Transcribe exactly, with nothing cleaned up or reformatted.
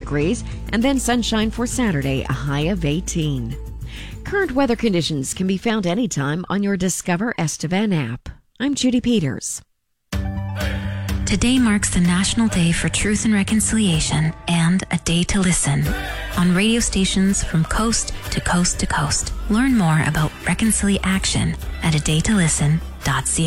degrees, and then sunshine for Saturday, a high of eighteen. Current weather conditions can be found anytime on your Discover Estevan app. I'm Judy Peters. Today marks the National Day for Truth and Reconciliation and a day to listen on radio stations from coast to coast to coast. Learn more about Reconciliation at a day to listen dot c a.